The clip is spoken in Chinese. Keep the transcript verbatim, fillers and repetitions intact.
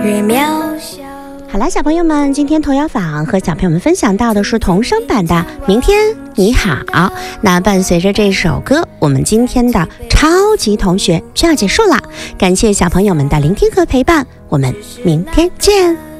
越渺小。 好啦，小朋友们，今天童谣坊和小朋友们分享到的是童声版的明天你好。那伴随着这首歌，我们今天的超级同学就要结束了，感谢小朋友们的聆听和陪伴，我们明天见。